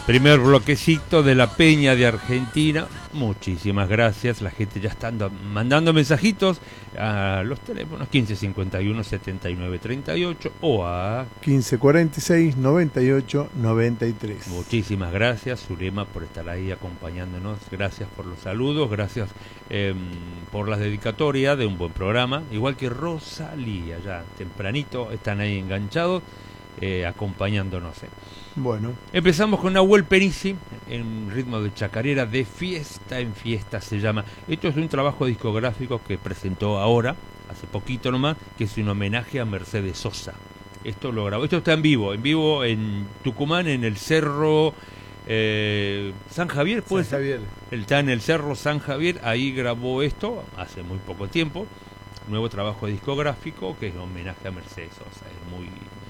Primer bloquecito de la Peña de Argentina. Muchísimas gracias. La gente ya está mandando mensajitos a los teléfonos 1551 79 38 o a 1546 98 93. Muchísimas gracias, Zulema, por estar ahí acompañándonos. Gracias por los saludos, gracias por las dedicatorias de un buen programa. Igual que Rosalía, ya tempranito están ahí enganchados, acompañándonos. Bueno. Empezamos con Nahuel Penisi, en ritmo de chacarera, de fiesta en fiesta se llama. Esto es un trabajo discográfico que presentó ahora, hace poquito nomás, que es un homenaje a Mercedes Sosa. Esto lo grabó, esto está en vivo en Tucumán, en el Cerro San Javier, pues. San Javier. Él está en el Cerro San Javier, ahí grabó esto hace muy poco tiempo. Nuevo trabajo discográfico que es un homenaje a Mercedes Sosa. Es muy...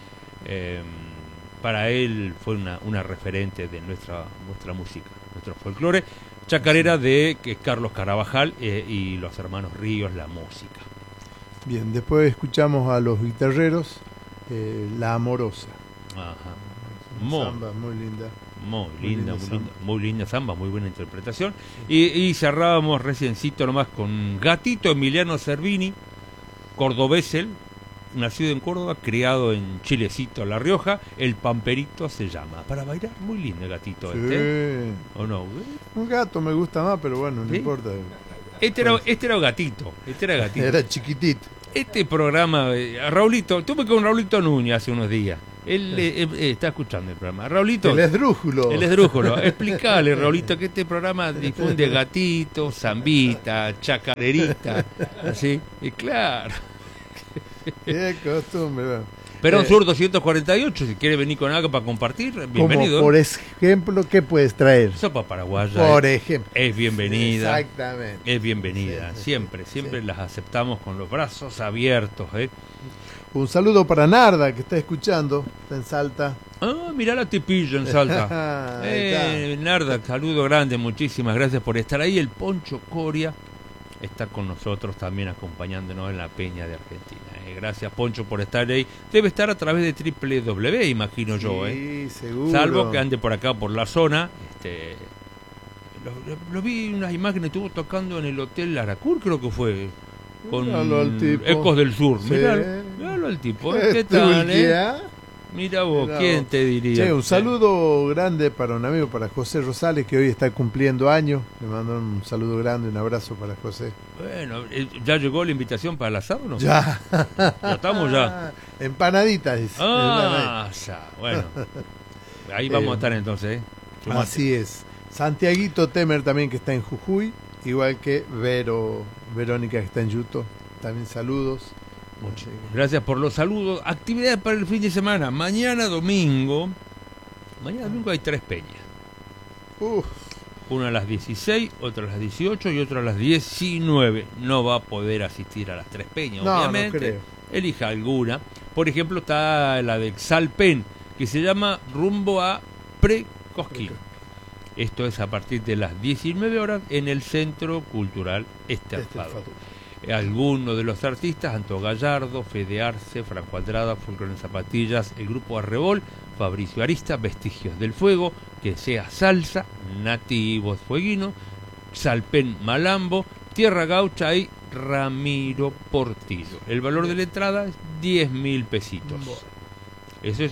para él fue una referente de nuestra música, nuestro folclore. Chacarera de Carlos Carabajal y los hermanos Ríos, la música. Bien, después escuchamos a los guitarreros, La Amorosa. Ajá. Samba muy linda. Muy linda samba, muy buena interpretación. Y cerrábamos reciencito nomás con Gatito Emiliano Cervini, cordobés él, nacido en Córdoba, criado en Chilecito, La Rioja. El Pamperito se llama. Para bailar, muy lindo el gatito Sí. ¿O no? Un gato me gusta más, pero bueno, no ¿Sí? importa. Este era gatito. Era chiquitito. Este programa, Raulito, estuve con Raulito Núñez hace unos días. Él está escuchando el programa. Raulito. El esdrújulo. Explícale, Raulito, que este programa difunde gatito, zambita, chacarerita. Así, y claro. Qué costumbre. Bueno. Pero Sur 248, si quiere venir con algo para compartir, bienvenido. Como por ejemplo, ¿qué puedes traer? Sopa paraguaya. Por ejemplo. Es bienvenida. Exactamente. Es bienvenida. Sí, siempre sí. las aceptamos con los brazos abiertos. Un saludo para Narda, que está escuchando, está en Salta. Ah, mirá la tipilla en Salta. Narda, saludo grande, muchísimas gracias por estar ahí. El Poncho Coria está con nosotros también acompañándonos en la Peña de Argentina. Gracias, Poncho, por estar ahí. Debe estar a través de www, imagino yo. Sí, seguro. Salvo que ande por acá, por la zona. Lo vi en unas imágenes, estuvo tocando en el Hotel Aracur, creo que fue. Con Ecos del Sur. Sí. Míralo al tipo. ¿Qué tal, Mira vos, ¿quién te diría? Che, un saludo grande para un amigo, para José Rosales, que hoy está cumpliendo años. Le mando un saludo grande, un abrazo para José. Bueno, ¿ya llegó la invitación para el asado o no? Ya. Ya estamos ya. Empanaditas, dice. Ya. Bueno. Ahí vamos a estar entonces. Así es. Santiaguito Temer también, que está en Jujuy. Igual que Verónica, que está en Yuto. También saludos. Muchas gracias por los saludos. Actividades para el fin de semana. Mañana domingo hay 3 peñas. Una a las 16, otra a las 18 y otra a las 19. No va a poder asistir a las 3 peñas, obviamente. No creo. Elija alguna. Por ejemplo, está la de Xalpen, que se llama Rumbo a Precosquín. Esto es a partir de las 19 horas en el Centro Cultural Esterfado. Algunos de los artistas, Anto Gallardo, Fede Arce, Franco Andrada, Fulcro en Zapatillas, el grupo Arrebol, Fabricio Arista, Vestigios del Fuego, Que Sea Salsa, Nativos Fueguinos, Xalpen Malambo, Tierra Gaucha y Ramiro Portillo. El valor de la entrada es 10.000 pesitos. Eso es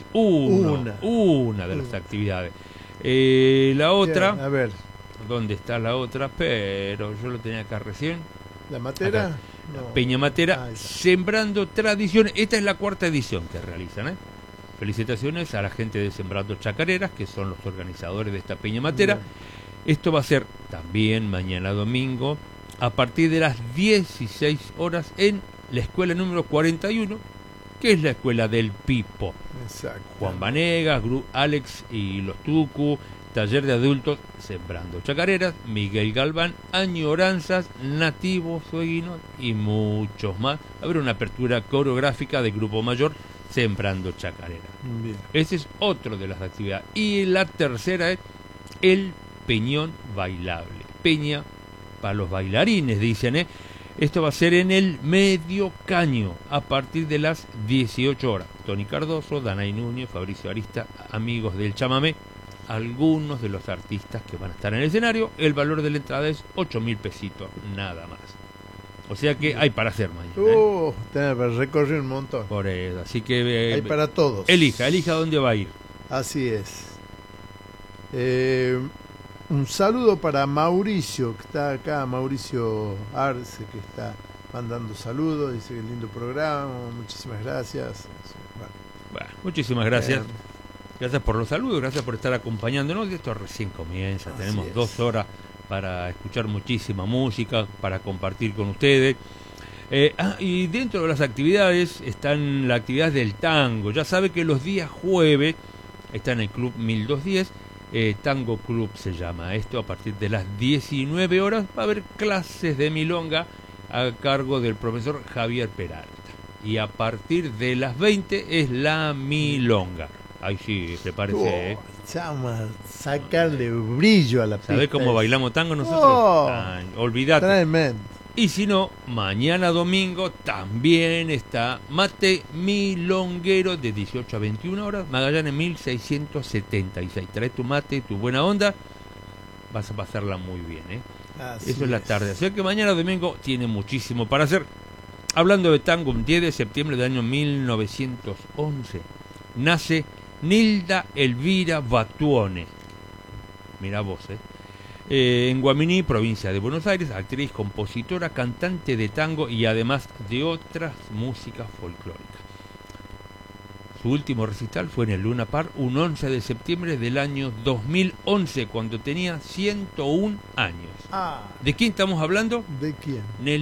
una de las actividades. La otra, a ver, ¿dónde está la otra? Pero yo lo tenía acá recién. ¿La Matera? Acá. No. Peña Matera, Sembrando Tradiciones. Esta es la 4ª edición que realizan. Felicitaciones a la gente de Sembrando Chacareras, que son los organizadores de esta Peña Matera. Bien. Esto va a ser también mañana domingo, a partir de las 16 horas en la escuela número 41, que es la escuela del Pipo. Exacto. Juan Vanegas, Alex y los Tucu, Taller de Adultos Sembrando Chacareras, Miguel Galván, Añoranzas, Nativos Fueguinos y muchos más. Habrá una apertura coreográfica de Grupo Mayor Sembrando Chacareras. Bien. Ese es otro de las actividades. Y la tercera es el Peñón Bailable. Peña para los bailarines, dicen, Esto va a ser en el Medio Caño, a partir de las 18 horas. Tony Cardoso, Danay Núñez, Fabricio Arista, amigos del chamamé, algunos de los artistas que van a estar en el escenario. El valor de la entrada es 8.000 pesitos, nada más. O sea que hay para hacer mañana. Tiene para recorrer un montón. Por eso, así que hay para todos. Elija dónde va a ir. Así es. Un saludo para Mauricio, que está acá, Mauricio Arce, que está mandando saludos, dice que lindo programa, muchísimas gracias. Bueno, muchísimas gracias. Gracias por los saludos, gracias por estar acompañándonos. Esto recién comienza, tenemos 2 horas para escuchar muchísima música, para compartir con ustedes. Y dentro de las actividades están la actividad del tango. Ya sabe que los días jueves está en el Club 1210, Tango Club se llama esto. A partir de las 19 horas va a haber clases de milonga a cargo del profesor Javier Peralta. Y a partir de las 20 es la milonga. Ay, sí, te parece, Chama, sacarle brillo a la pista. ¿Sabés cómo bailamos tango nosotros? Olvídate. Tremendo. Y si no, mañana domingo también está Mate Milonguero de 18 a 21 horas, Magallanes 1676. Trae tu mate, tu buena onda, vas a pasarla muy bien, Eso es la tarde. O sea que mañana domingo tiene muchísimo para hacer. Hablando de tango, un 10 de septiembre del año 1911 nace Nilda Elvira Batuone. Mirá vos, en Guaminí, provincia de Buenos Aires, actriz, compositora, cantante de tango y además de otras músicas folclóricas. Su último recital fue en el Luna Park, un 11 de septiembre del año 2011, cuando tenía 101 años. ¿De quién estamos hablando? ¿De quién?